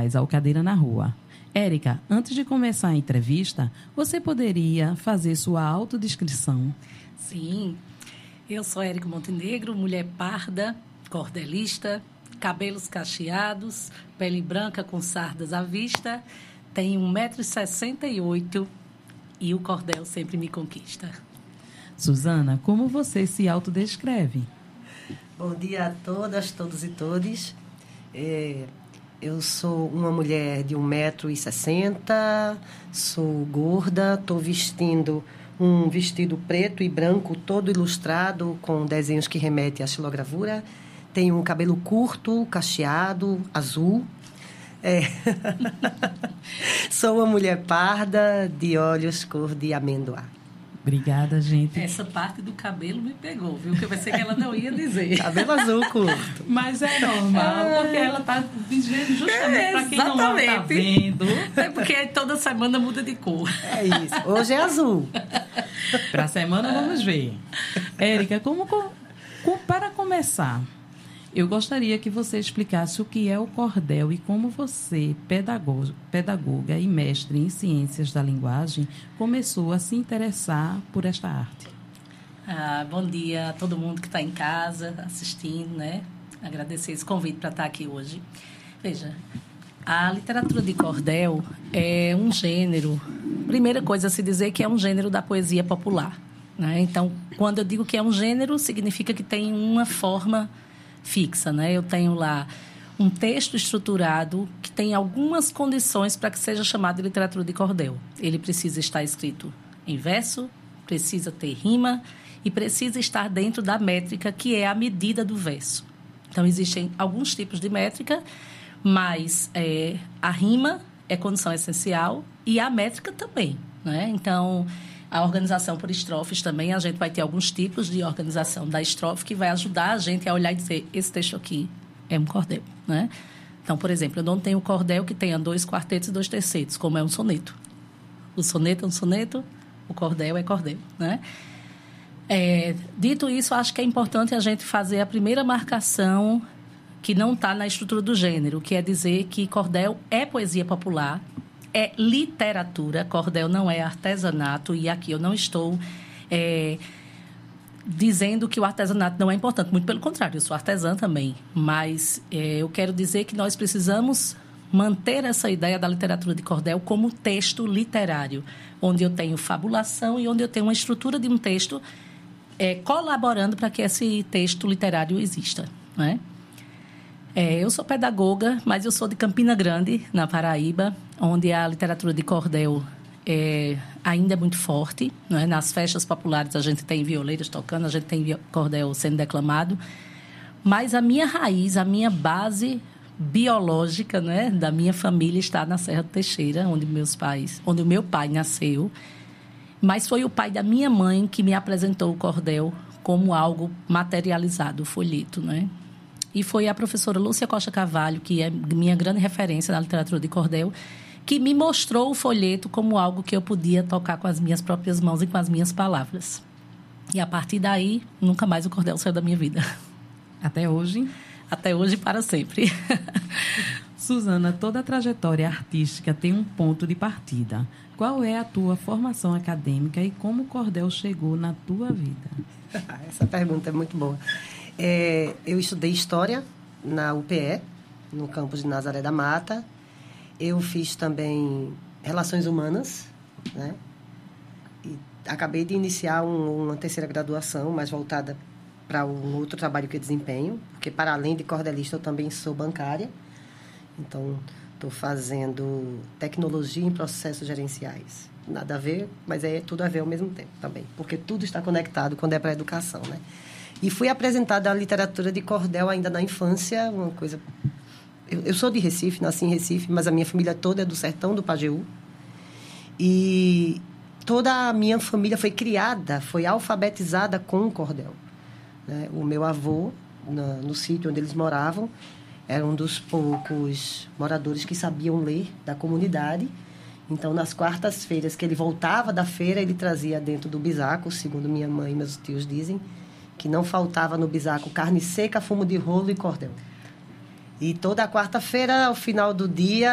Brás, ao Cadeira na Rua. Érica, antes de começar a entrevista, você poderia fazer sua autodescrição? Sim, eu sou Érica Montenegro, mulher parda, cordelista, cabelos cacheados, pele branca com sardas à vista, tenho 1,68 m e o cordel sempre me conquista. Suzana, como você se autodescreve? Bom dia a todas, todos e todes. Eu sou uma mulher de 1,60 m, sou gorda, estou vestindo um vestido preto e branco, todo ilustrado, com desenhos que remetem à xilogravura. Tenho um cabelo curto, cacheado, azul. Sou uma mulher parda, de olhos cor de amêndoa. Obrigada, gente. Essa parte do cabelo me pegou, viu? Que eu pensei que ela não ia dizer. Cabelo azul curto. Mas é normal, porque ela está dizendo justamente para quem não está vendo. É porque toda semana muda de cor. É isso. Hoje é azul. Para a semana vamos ver. Érica, para começar, eu gostaria que você explicasse o que é o cordel e como você, pedagoga e mestre em ciências da linguagem, começou a se interessar por esta arte. Bom dia a todo mundo que está em casa assistindo, né? Agradecer esse convite para estar aqui hoje. Veja, a literatura de cordel é um gênero. Primeira coisa a se dizer que é um gênero da poesia popular, né? Então, quando eu digo que é um gênero, significa que tem uma forma fixa, né? Eu tenho lá um texto estruturado que tem algumas condições para que seja chamado de literatura de cordel. Ele precisa estar escrito em verso, precisa ter rima e precisa estar dentro da métrica, que é a medida do verso. Então, existem alguns tipos de métrica, mas a rima é condição essencial e a métrica também, né? Então, a organização por estrofes também, a gente vai ter alguns tipos de organização da estrofe que vai ajudar a gente a olhar e dizer, esse texto aqui é um cordel, né? Então, por exemplo, eu não tenho cordel que tenha 2 quartetos e 2 tercetos, como é um soneto. O soneto é um soneto, o cordel é cordel, né? Dito isso, acho que é importante a gente fazer a primeira marcação que não está na estrutura do gênero, que é dizer que cordel é poesia popular, é literatura, cordel não é artesanato, e aqui eu não estou dizendo que o artesanato não é importante, muito pelo contrário, eu sou artesã também, mas eu quero dizer que nós precisamos manter essa ideia da literatura de cordel como texto literário, onde eu tenho fabulação e onde eu tenho uma estrutura de um texto colaborando para que esse texto literário exista, né? Eu sou pedagoga, mas eu sou de Campina Grande, na Paraíba, onde a literatura de cordel ainda é muito forte, né? Nas festas populares a gente tem violeiros tocando, a gente tem cordel sendo declamado, mas a minha raiz, a minha base biológica, né, da minha família está na Serra do Teixeira, onde o meu pai nasceu, mas foi o pai da minha mãe que me apresentou o cordel como algo materializado, o folheto, né? E foi a professora Lúcia Costa Carvalho, que é minha grande referência na literatura de cordel, que me mostrou o folheto como algo que eu podia tocar com as minhas próprias mãos e com as minhas palavras. E a partir daí, nunca mais o cordel saiu da minha vida. Até hoje? Até hoje e para sempre. Suzana, toda a trajetória artística tem um ponto de partida. Qual é a tua formação acadêmica e como o cordel chegou na tua vida? Essa pergunta é muito boa. Eu estudei História na UPE, no campus de Nazaré da Mata. Eu fiz também Relações Humanas, né? E acabei de iniciar uma terceira graduação, mais voltada para um outro trabalho que eu desempenho, porque, para além de cordelista, eu também sou bancária. Então, estou fazendo Tecnologia em Processos Gerenciais. Nada a ver, mas é tudo a ver ao mesmo tempo também, porque tudo está conectado quando é para a educação, né? E fui apresentada à literatura de cordel ainda na infância, uma coisa... Eu sou de Recife, nasci em Recife, mas a minha família toda é do sertão do Pajeú. E toda a minha família foi alfabetizada com o cordel, né? O meu avô, no sítio onde eles moravam, era um dos poucos moradores que sabiam ler da comunidade. Então, nas quartas-feiras que ele voltava da feira, ele trazia dentro do bisaco, segundo minha mãe e meus tios dizem, que não faltava no bisaco carne seca, fumo de rolo e cordel. E toda quarta-feira, ao final do dia,